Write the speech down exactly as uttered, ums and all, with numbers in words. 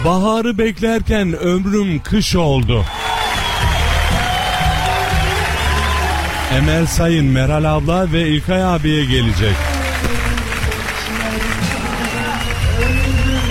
Baharı beklerken ömrüm kış oldu. Emel Sayın, Meral abla ve İlkay abiye gelecek.